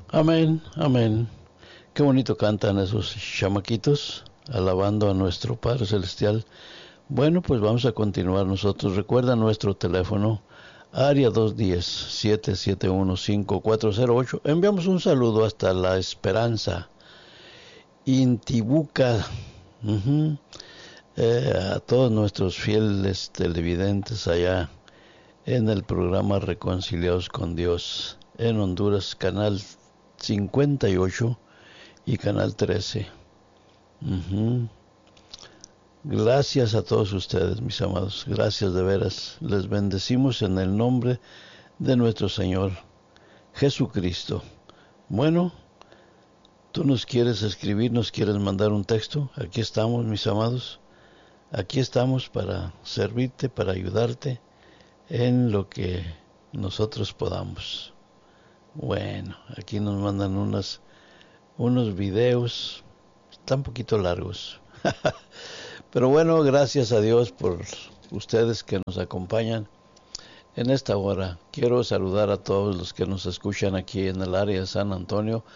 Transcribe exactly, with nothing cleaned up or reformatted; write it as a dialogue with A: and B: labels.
A: Amén, amén. Qué bonito cantan esos chamaquitos, alabando a nuestro Padre Celestial. Bueno, pues vamos a continuar nosotros. Recuerda nuestro teléfono, área dos uno cero, siete siete uno, cinco cuatro cero ocho. Enviamos un saludo hasta La Esperanza, Intibuca. Uh-huh. eh, a todos nuestros fieles televidentes allá en el programa Reconciliados con Dios en Honduras, canal cincuenta y ocho y canal trece. Uh-huh. Gracias a todos ustedes, mis amados. Gracias de veras. Les bendecimos en el nombre de nuestro Señor Jesucristo. Bueno, tú nos quieres escribir, nos quieres mandar un texto. Aquí estamos, mis amados. Aquí estamos para servirte, para ayudarte en lo que nosotros podamos. Bueno, aquí nos mandan unas, unos videos. Están un poquito largos. Pero bueno, gracias a Dios por ustedes que nos acompañan en esta hora. Quiero saludar a todos los que nos escuchan aquí en el área de San Antonio,